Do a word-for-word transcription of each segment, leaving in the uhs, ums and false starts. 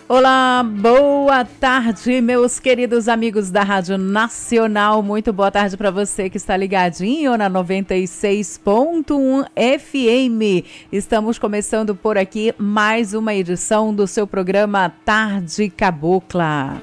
Olá, boa tarde, meus queridos amigos da Rádio Nacional. Muito boa tarde para você que está ligadinho na noventa e seis ponto um F M. Estamos começando por aqui mais uma edição do seu programa Tarde Cabocla.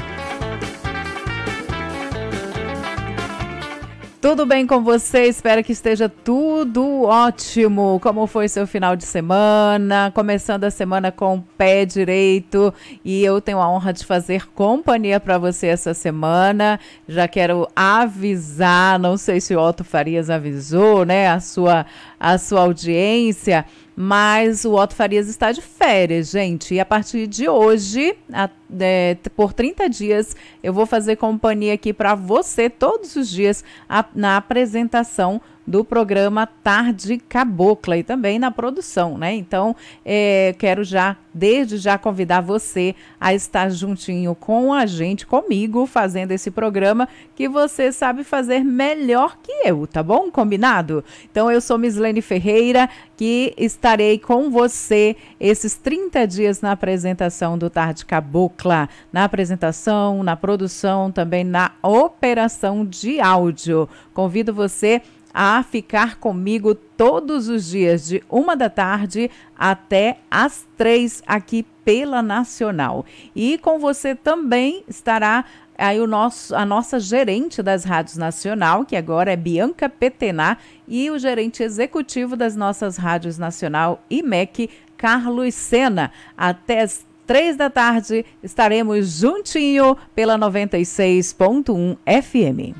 Tudo bem com você? Espero que esteja tudo ótimo. Como foi seu final de semana? Começando a semana com o pé direito, e eu tenho a honra de fazer companhia para você essa semana. Já quero avisar, não sei se o Otto Farias avisou, né, a sua, a sua audiência, mas o Otto Farias está de férias, gente, e a partir de hoje, a, é, por trinta dias, eu vou fazer companhia aqui para você todos os dias a, na apresentação do programa Tarde Cabocla e também na produção, né? Então, é, quero já, desde já, convidar você a estar juntinho com a gente, comigo, fazendo esse programa que você sabe fazer melhor que eu, tá bom? Combinado? Então, eu sou Mislene Ferreira, que estarei com você esses trinta dias na apresentação do Tarde Cabocla, na apresentação, na produção, também na operação de áudio. Convido você a ficar comigo todos os dias, de uma da tarde até às três, aqui pela Nacional. E com você também estará aí o nosso, a nossa gerente das rádios Nacional, que agora é Bianca Petená, e o gerente executivo das nossas rádios Nacional e M E C, Carlos Sena. Até as três da tarde estaremos juntinho pela noventa e seis ponto um F M.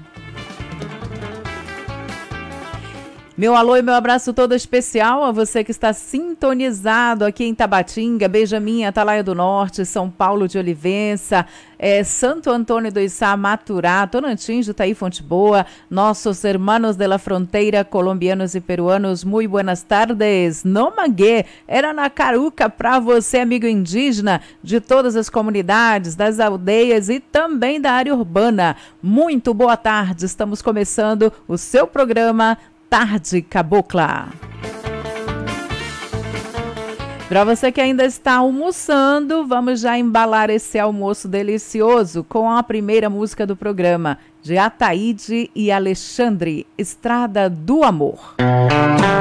Meu alô e meu abraço todo especial a você que está sintonizado aqui em Tabatinga, Benjamin, Atalaia do Norte, São Paulo de Olivença, é, Santo Antônio do Içá, Maturá, Tonantins do Itaí Fonte Boa, nossos hermanos de la fronteira, colombianos e peruanos, muito buenas tardes. Nomangué, era na Caruca para você, amigo indígena de todas as comunidades, das aldeias e também da área urbana. Muito boa tarde, estamos começando o seu programa Tarde Cabocla. Para você que ainda está almoçando, vamos já embalar esse almoço delicioso com a primeira música do programa, de Ataíde e Alexandre, Estrada do Amor.